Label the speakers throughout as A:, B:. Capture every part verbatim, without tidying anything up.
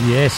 A: Yes,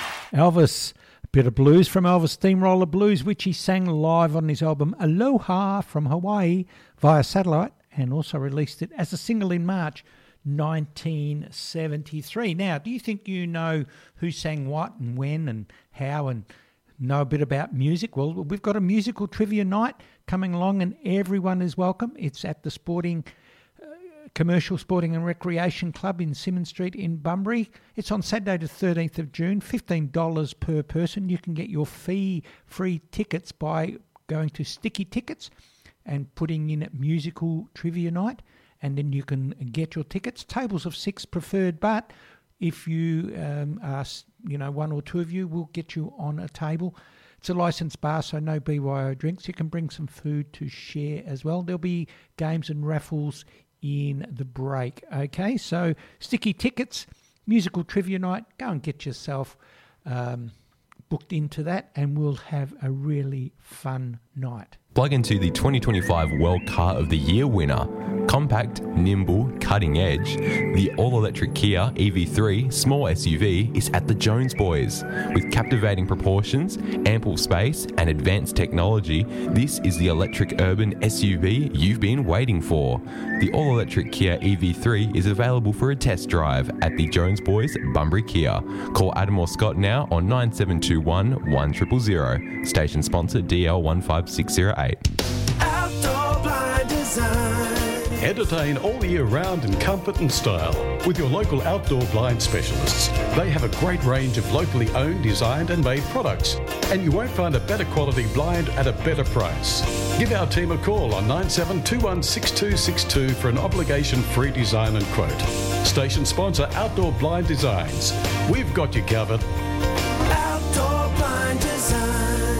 A: Elvis, a bit of blues from Elvis Steamroller Blues, which he sang live on his album Aloha from Hawaii via satellite, and also released it as a single in March nineteen seventy-three. Now, do you think you know who sang what and when and how and know a bit about music? Well, we've got a musical trivia night coming along and everyone is welcome. It's at the Sporting Commercial Sporting and Recreation Club in Symonds Street in Bunbury. It's on Saturday the thirteenth of June, fifteen dollars per person. You can get your fee-free tickets by going to Sticky Tickets and putting in musical trivia night, and then you can get your tickets. Tables of six preferred, but if you um, are, you know, one or two of you, we'll get you on a table. It's a licensed bar, so no B Y O drinks. You can bring some food to share as well. There'll be games and raffles in the break. Okay, so Sticky Tickets, musical trivia night. Go and get yourself um, booked into that, and we'll have a really fun night.
B: Plug into the twenty twenty-five World Car of the Year winner. Compact, nimble, cutting edge, the all-electric Kia E V three small S U V is at the Jones Boys. With captivating proportions, ample space and advanced technology, this is the electric urban S U V you've been waiting for. The all-electric Kia E V three is available for a test drive at the Jones Boys Bunbury Kia. Call Adam or Scott now on nine seven two one, one zero zero zero. Station sponsor D L one five six zero eight.
C: Outdoor Blind Design.
D: Entertain all year round in comfort and style with your local outdoor blind specialists. They have a great range of locally owned, designed and made products, and you won't find a better quality blind at a better price. Give our team a call on nine seven two one, six two six two for an obligation-free design and quote. Station sponsor Outdoor Blind Designs. We've got you covered.
C: Outdoor Blind Designs.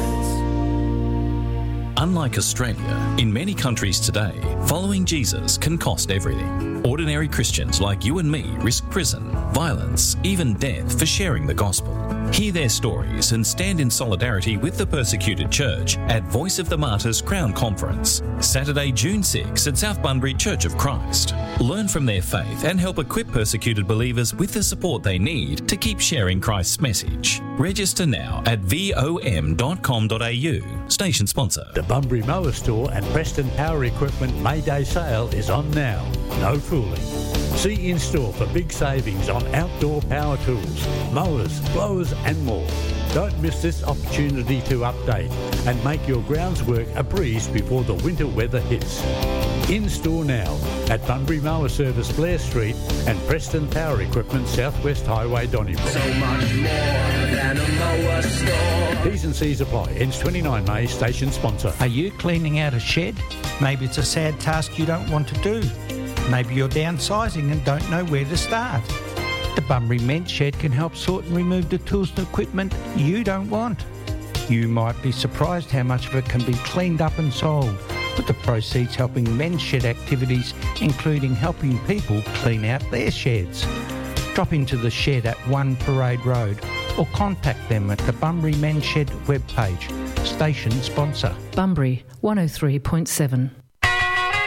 E: Unlike Australia, in many countries today, following Jesus can cost everything. Ordinary Christians like you and me risk prison, violence, even death for sharing the gospel. Hear their stories and stand in solidarity with the persecuted church at Voice of the Martyrs Crown Conference, Saturday, June sixth at South Bunbury Church of Christ. Learn from their faith and help equip persecuted believers with the support they need to keep sharing Christ's message. Register now at vom dot com dot a u. Station sponsor.
F: The Bunbury Mower Store and Preston Power Equipment May Day sale is on now. No fooling. See in store for big savings on outdoor power tools, mowers, blowers and more. Don't miss this opportunity to update and make your grounds work a breeze before the winter weather hits. In store now at Bunbury Mower Service Blair Street and Preston Power Equipment Southwest Highway Donnybrook.
C: So much more than a mower store.
F: T's and C's apply. Ends twenty-nine May. Station sponsor.
A: Are you cleaning out a shed? Maybe it's a sad task you don't want to do. Maybe you're downsizing and don't know where to start. The Bunbury Men's Shed can help sort and remove the tools and equipment you don't want. You might be surprised how much of it can be cleaned up and sold, with the proceeds helping men's shed activities, including helping people clean out their sheds. Drop into the shed at one Parade Road or contact them at the Bunbury Men's Shed webpage. Station sponsor.
G: Bunbury one oh three point seven.